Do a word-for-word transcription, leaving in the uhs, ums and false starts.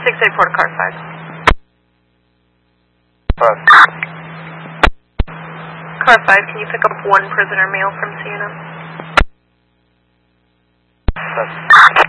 six eight four to car five. Five. Car five, can you pick up one prisoner male from C N M? Five.